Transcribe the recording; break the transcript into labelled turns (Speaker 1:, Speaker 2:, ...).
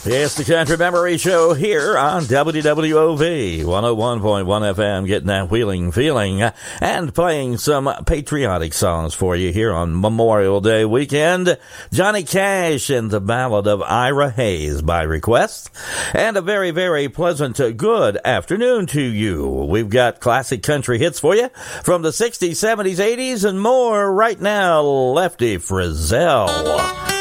Speaker 1: It's the Country Memory Show here on WWOV 101.1 FM, getting that wheeling feeling and playing some patriotic songs for you here on Memorial Day weekend. Johnny Cash and the Ballad of Ira Hayes by request. And a very, very pleasant good afternoon to you. We've got classic country hits for you from the 60s, 70s, 80s, and more right now. Lefty Frizzell.